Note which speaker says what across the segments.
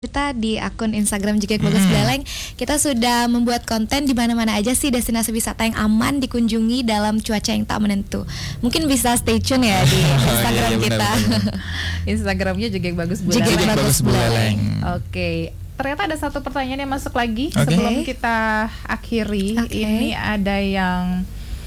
Speaker 1: Kita di akun Instagram Jegek Bagus Buleleng, kita sudah membuat konten di mana-mana aja sih destinasi wisata yang aman dikunjungi dalam cuaca yang tak menentu. Mungkin bisa stay tune ya di Instagram kita.
Speaker 2: Instagramnya Jegek Bagus Buleleng.
Speaker 1: Jegek Bagus Buleleng.
Speaker 2: Oke. Ternyata ada satu pertanyaan yang masuk lagi sebelum kita akhiri. Ini ada yang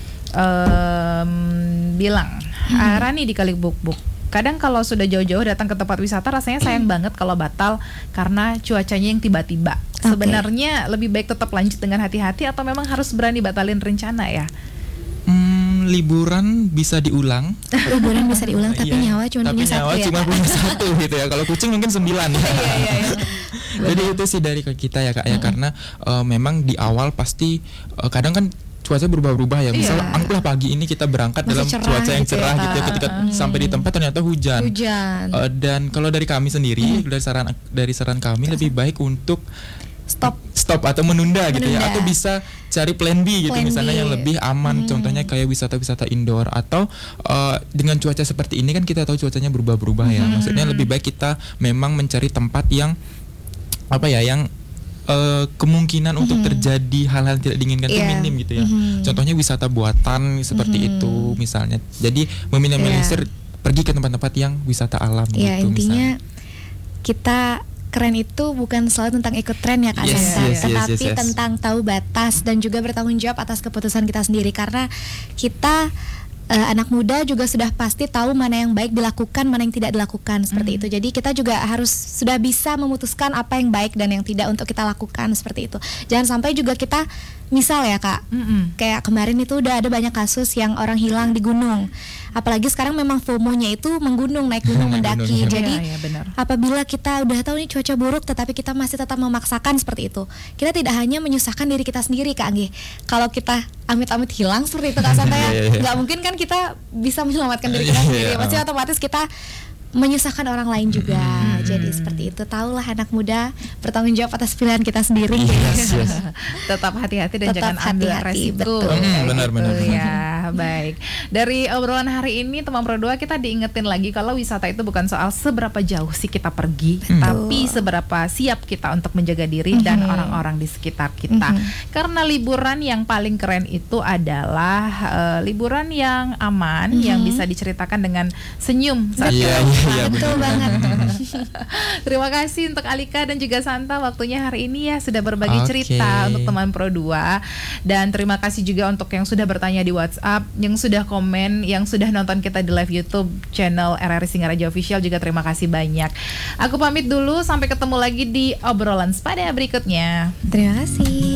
Speaker 2: bilang, Rani di Kalibukbuk. Kadang kalau sudah jauh-jauh datang ke tempat wisata rasanya sayang banget kalau batal karena cuacanya yang tiba-tiba. Sebenarnya lebih baik tetap lanjut dengan hati-hati atau memang harus berani batalin rencana ya?
Speaker 3: Liburan bisa diulang.
Speaker 1: Liburan bisa diulang tapi nyawa cuma punya satu ya.
Speaker 3: Cuma punya satu gitu ya. Kalau kucing mungkin 9 ya. Jadi itu sih dari kita ya Kak ya, karena memang di awal pasti kadang kan cuaca berubah-ubah ya. Misal anggaplah pagi ini kita berangkat dalam cuaca yang cerah gitu ya, ketika sampai di tempat ternyata hujan. Dan kalau dari kami sendiri, dari saran kami lebih baik untuk stop atau menunda gitu ya, atau bisa cari plan B gitu, misalnya yang lebih aman. Contohnya kayak wisata-wisata indoor, atau dengan cuaca seperti ini kan kita tahu cuacanya berubah-berubah ya. Maksudnya lebih baik kita memang mencari tempat yang yang kemungkinan untuk terjadi hal-hal tidak diinginkan itu minim gitu ya. Contohnya wisata buatan seperti itu misalnya. Jadi meminimalisir pergi ke tempat-tempat yang wisata alam gitu.
Speaker 1: Intinya kita keren itu bukan selalu tentang ikut tren ya Kak Santa, tapi tentang tahu batas dan juga bertanggung jawab atas keputusan kita sendiri, karena kita anak muda juga sudah pasti tahu mana yang baik dilakukan, mana yang tidak dilakukan seperti itu. Jadi kita juga harus sudah bisa memutuskan apa yang baik dan yang tidak untuk kita lakukan seperti itu. Jangan sampai juga kita misal ya Kak, kayak kemarin itu udah ada banyak kasus yang orang hilang di gunung. Apalagi sekarang memang FOMO-nya itu naik gunung mendaki. Jadi apabila kita udah tahu nih cuaca buruk tetapi kita masih tetap memaksakan seperti itu, kita tidak hanya menyusahkan diri kita sendiri Kak Anggi. Kalau kita amit-amit hilang seperti itu Kak Santa ya, nggak mungkin kan kita bisa menyelamatkan diri kita sendiri. Pasti otomatis kita menyusahkan orang lain juga. Jadi seperti itu, tahulah anak muda bertanggung jawab atas pilihan kita sendiri.
Speaker 2: Tetap hati-hati dan jangan ambil resiko.
Speaker 3: Benar.
Speaker 2: Ya, baik. Dari obrolan hari ini teman Pro 2 kita diingetin lagi kalau wisata itu bukan soal seberapa jauh sih kita pergi, tapi seberapa siap kita untuk menjaga diri dan orang-orang di sekitar kita. Karena liburan yang paling keren itu adalah liburan yang aman, yang bisa diceritakan dengan senyum saat
Speaker 1: betul banget.
Speaker 2: Terima kasih untuk Alika dan juga Santa waktunya hari ini ya, sudah berbagi cerita untuk teman Pro 2. Dan terima kasih juga untuk yang sudah bertanya di WhatsApp, yang sudah komen, yang sudah nonton kita di live YouTube channel RRI Singaraja Official juga terima kasih banyak. Aku pamit dulu, sampai ketemu lagi di obrolan sepada berikutnya.
Speaker 1: Terima kasih.